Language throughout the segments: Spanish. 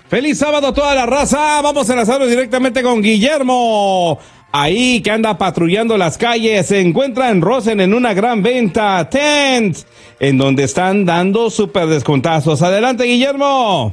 Feliz sábado a toda la raza. Vamos a enlazarnos directamente con Guillermo. Ahí que anda patrullando las calles, se encuentra en Rosen en una gran venta, Tent, en donde están dando súper descontazos. Adelante, Guillermo.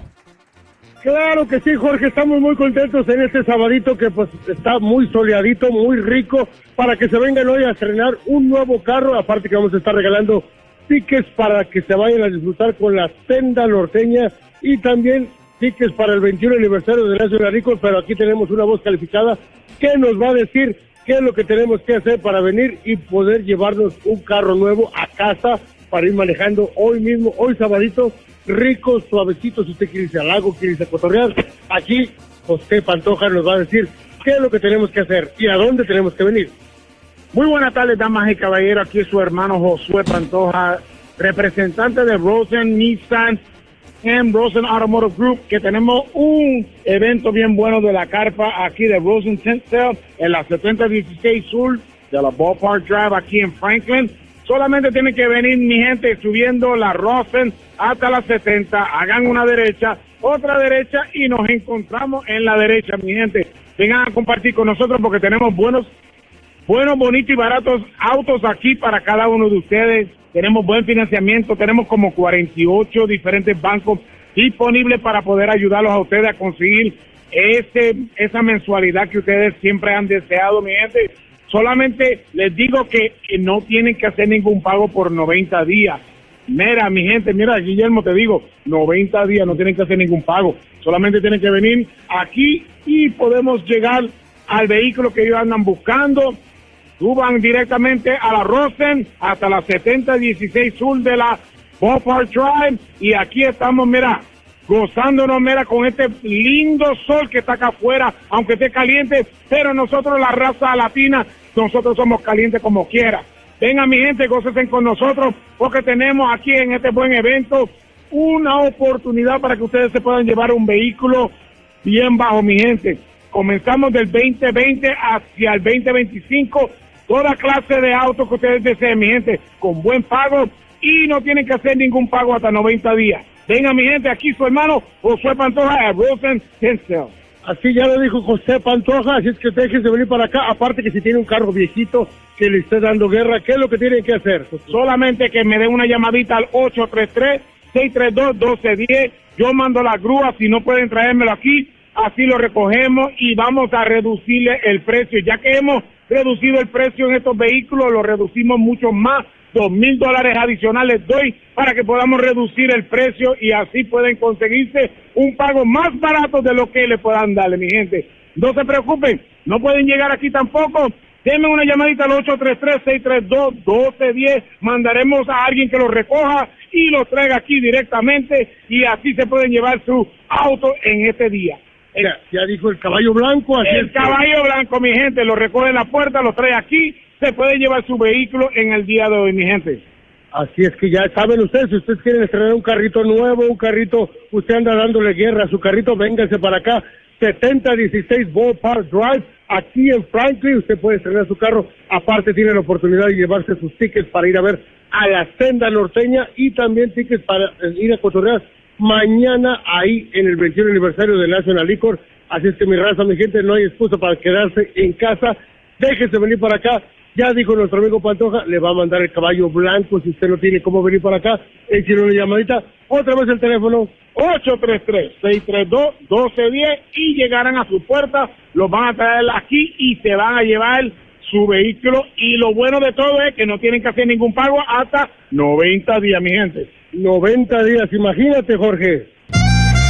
Claro que sí, Jorge, estamos muy contentos en este sabadito que pues está muy soleadito, muy rico, para que se vengan hoy a estrenar un nuevo carro, aparte que vamos a estar regalando tickets para que se vayan a disfrutar con la senda norteña y también tickets para el 21 aniversario de National Record, pero aquí tenemos una voz calificada que nos va a decir qué es lo que tenemos que hacer para venir y poder llevarnos un carro nuevo a casa para ir manejando hoy mismo, hoy sabadito, rico, suavecito, si usted quiere irse al lago, quiere irse a cotorrear. Aquí José Pantoja nos va a decir qué es lo que tenemos que hacer y a dónde tenemos que venir. Muy buenas tardes, damas y caballeros. Aquí es su hermano Josué Pantoja, representante de Rosen Nissan and Rosen Automotive Group, que tenemos un evento bien bueno de la carpa aquí de Rosen Tent Sale en la 7016 Sur de la Ballpark Drive aquí en Franklin. Solamente tienen que venir, mi gente, subiendo la Rosen hasta la 70, hagan una derecha, otra derecha y nos encontramos en la derecha, mi gente. Vengan a compartir con nosotros porque tenemos buenos, bonitos y baratos autos aquí para cada uno de ustedes. Tenemos buen financiamiento, tenemos como 48 diferentes bancos disponibles para poder ayudarlos a ustedes a conseguir esa mensualidad que ustedes siempre han deseado, mi gente. Solamente les digo que no tienen que hacer ningún pago por 90 días. Mira, mi gente, mira, Guillermo, te digo, 90 días no tienen que hacer ningún pago. Solamente tienen que venir aquí y podemos llegar al vehículo que ellos andan buscando. Suban directamente a la Rosen hasta la 7016 Sur de la Ballpark Drive y aquí estamos, mira, gozándonos, mira, con este lindo sol que está acá afuera, aunque esté caliente, pero nosotros, la raza latina, nosotros somos calientes como quiera. Vengan, mi gente, gócense con nosotros, porque tenemos aquí en este buen evento una oportunidad para que ustedes se puedan llevar un vehículo bien bajo, mi gente. Comenzamos del 2020 hacia el 2025, toda clase de autos que ustedes deseen, mi gente, con buen pago y no tienen que hacer ningún pago hasta 90 días. Venga, mi gente, aquí su hermano Josué Pantoja de Rosen Tent Sale. Así ya lo dijo José Pantoja, así es que déjense venir para acá. Aparte que si tiene un carro viejito que le esté dando guerra, ¿qué es lo que tienen que hacer? Solamente que me den una llamadita al 833-632-1210. Yo mando la grúa, si no pueden traérmelo aquí, así lo recogemos y vamos a reducirle el precio. Ya que hemos reducido el precio en estos vehículos, lo reducimos mucho más. $2,000 adicionales doy para que podamos reducir el precio y así pueden conseguirse un pago más barato de lo que le puedan darle, mi gente. No se preocupen, no pueden llegar aquí tampoco. Denme una llamadita al 833-632-1210. Mandaremos a alguien que los recoja y los traiga aquí directamente y así se pueden llevar su auto en este día. Ya dijo el caballo blanco. Así el caballo blanco, mi gente, lo recoge en la puerta, lo trae aquí, se puede llevar su vehículo en el día de hoy, mi gente. Así es que ya saben ustedes, si ustedes quieren estrenar un carrito nuevo, un carrito, usted anda dándole guerra a su carrito, véngase para acá, 7016 Ballpark Drive, aquí en Franklin, usted puede estrenar su carro, aparte tiene la oportunidad de llevarse sus tickets para ir a ver a la senda norteña y también tickets para ir a cotorrear mañana ahí en el 21 aniversario de National Record. Así es que mi raza, mi gente, no hay excusa para quedarse en casa, déjese venir para acá. Ya dijo nuestro amigo Pantoja, le va a mandar el caballo blanco si usted no tiene cómo venir para acá. Échale una llamadita. Otra vez el teléfono. 833-632-1210 y llegarán a su puerta. Los van a traer aquí y se van a llevar su vehículo. Y lo bueno de todo es que no tienen que hacer ningún pago hasta 90 días, mi gente. 90 días, imagínate, Jorge.